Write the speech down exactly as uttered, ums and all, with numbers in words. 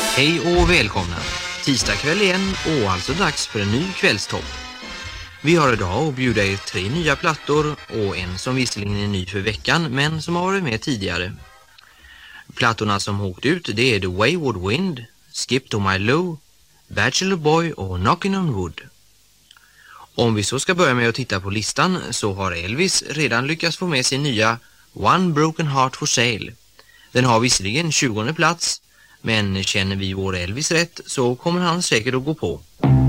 Hej och välkomna. Tisdag kväll igen och alltså dags för en ny kvällstopp. Vi har idag att bjuda er tre nya plattor och en som visserligen är ny för veckan men som har varit med tidigare. Plattorna som åkt ut det är The Wayward Wind, Skip to My Lou, Bachelor Boy och Knockin' on Wood. Om vi så ska börja med att titta på listan så har Elvis redan lyckats få med sin nya One Broken Heart for Sale. Den har visserligen tjugonde plats, men känner vi vår Elvis rätt så kommer han säkert att gå på.